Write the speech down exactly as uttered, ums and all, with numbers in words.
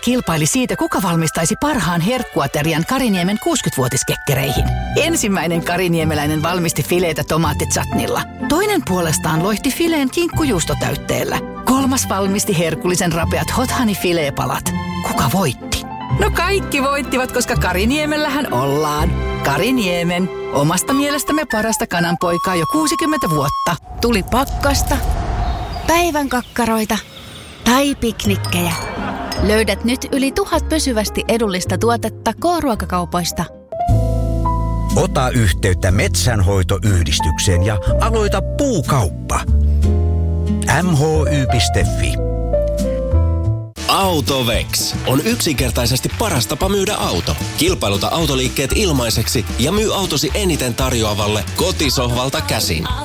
kilpaili siitä, kuka valmistaisi parhaan herkkuaterian Kariniemen kuusikymmenvuotiskekkereihin. Ensimmäinen kariniemeläinen valmisti fileitä tomaattitsatnilla. Toinen puolestaan loihti fileen kinkkujuustotäytteellä. Kolmas valmisti herkullisen rapeat hot honey fileepalat. Kuka voitti? No kaikki voittivat, koska Kariniemellähän ollaan. Kariniemen, omasta mielestämme parasta kananpoikaa jo kuusikymmentä vuotta. Tuli pakkasta, päivän kakkaroita tai piknikkejä. Löydät nyt yli tuhat pysyvästi edullista tuotetta K-ruokakaupoista. Ota yhteyttä Metsänhoitoyhdistykseen ja aloita puukauppa. m h y piste f i Autovex on yksinkertaisesti paras tapa myydä auto. Kilpailuta autoliikkeet ilmaiseksi ja myy autosi eniten tarjoavalle kotisohvalta käsin.